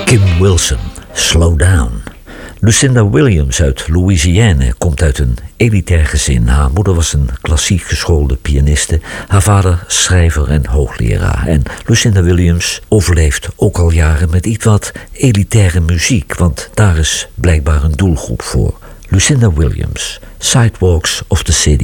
Kim Wilson, Slow Down. Lucinda Williams uit Louisiana komt uit een elitair gezin. Haar moeder was een klassiek geschoolde pianiste. Haar vader schrijver en hoogleraar. En Lucinda Williams overleeft ook al jaren met iets wat elitaire muziek. Want daar is blijkbaar een doelgroep voor. Lucinda Williams, Sidewalks of the City.